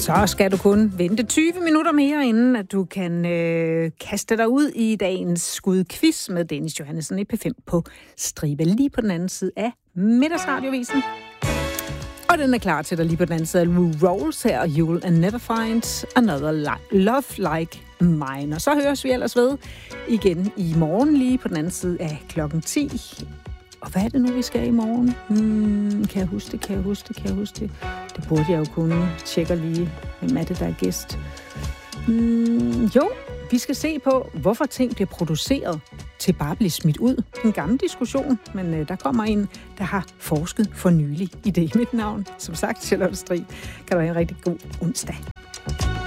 Så skal du kun vente 20 minutter mere, inden at du kan kaste dig ud i dagens skudquiz med Dennis Johannesson i P5 på stribe, lige på den anden side af Middagsradiovisen. Og den er klar til dig lige på den anden side af Lou Rawls her, You'll Never Find Another Love Like Mine. Og så høres vi ellers ved igen i morgen lige på den anden side af klokken 10. Og hvad er det nu, vi skal i morgen? Kan jeg huske det? Det burde jeg jo kunne. Tjekker lige, hvem er det, der er gæst. Jo, vi skal se på, hvorfor ting bliver produceret til bare at blive smidt ud. En gammel diskussion, men der kommer en, der har forsket for nylig i det. Mit navn, som sagt, Charlotte Strig. Kan du have en rigtig god onsdag.